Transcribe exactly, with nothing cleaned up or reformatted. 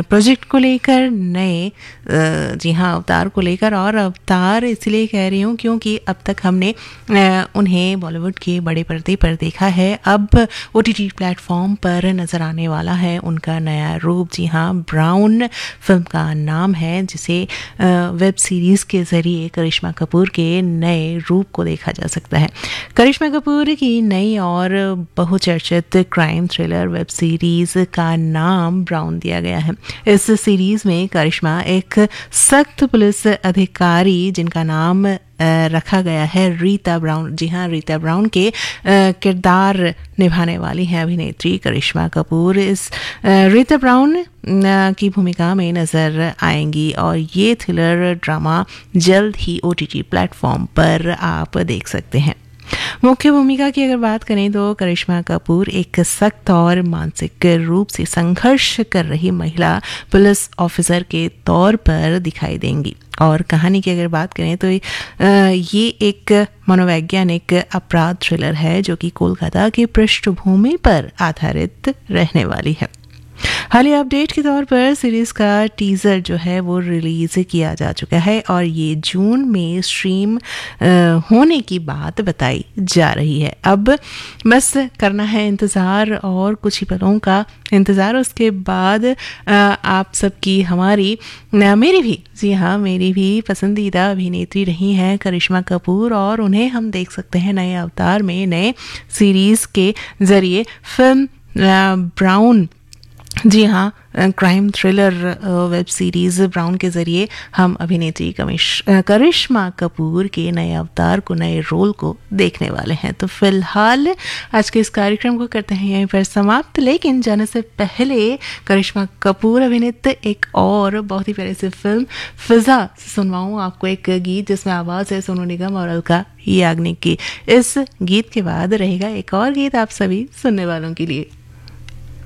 Project को लेकर, नए जी हाँ अवतार को लेकर। और अवतार इसलिए कह रही हूँ क्योंकि अब तक हमने उन्हें बॉलीवुड के बड़े पर्दे पर देखा है, अब ओटीटी प्लेटफॉर्म पर नज़र आने वाला है उनका नया रूप। जी हाँ, ब्राउन फिल्म का नाम है, जिसे वेब सीरीज़ के ज़रिए करिश्मा कपूर के नए रूप को देखा जा सकता है। करिश्मा कपूर की नई और बहुचर्चित क्राइम थ्रिलर वेब सीरीज़ का नाम ब्राउन दिया गया है। इस सीरीज़ में करिश्मा एक सख्त पुलिस अधिकारी जिनका नाम रखा गया है रीता ब्राउन, जी हाँ रीता ब्राउन के किरदार निभाने वाली हैं अभिनेत्री करिश्मा कपूर। इस रीता ब्राउन की भूमिका में नज़र आएंगी और ये थ्रिलर ड्रामा जल्द ही ओटीटी प्लेटफॉर्म पर आप देख सकते हैं। मुख्य भूमिका की अगर बात करें तो करिश्मा कपूर एक सख्त और मानसिक रूप से संघर्ष कर रही महिला पुलिस ऑफिसर के तौर पर दिखाई देंगी। और कहानी की अगर बात करें तो ये एक मनोवैज्ञानिक अपराध थ्रिलर है जो कि कोलकाता की पृष्ठभूमि पर आधारित रहने वाली है। हालिया अपडेट के तौर पर सीरीज़ का टीज़र जो है वो रिलीज़ किया जा चुका है और ये जून में स्ट्रीम होने की बात बताई जा रही है। अब बस करना है इंतज़ार और कुछ ही पलों का इंतज़ार। उसके बाद आप सबकी, हमारी, मेरी भी, जी हाँ मेरी भी पसंदीदा अभिनेत्री रही हैं करिश्मा कपूर और उन्हें हम देख सकते हैं नए अवतार में, नए सीरीज़ के ज़रिए फिल्म ब्राउन, जी हाँ crime thriller web series brown के ज़रिए हम अभिनेत्री करिश्मा कपूर के नए अवतार को, नए रोल को देखने वाले हैं। तो फिलहाल आज के इस कार्यक्रम को करते हैं यहीं पर समाप्त, लेकिन जाने से पहले करिश्मा कपूर अभिनीत एक और बहुत ही प्यारी सी फिल्म फिज़ा सुनवाऊँ आपको एक गीत जिसमें आवाज़ है सोनू निगम और अलका याग्निक की। इस गीत के बाद रहेगा एक और गीत आप सभी सुनने वालों के लिए।